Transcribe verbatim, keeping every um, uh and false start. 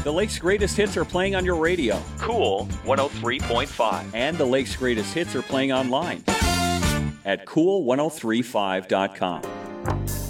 The Lake's greatest hits are playing on your radio. Cool one oh three point five. And the Lake's greatest hits are playing online at cool ten thirty-five dot com.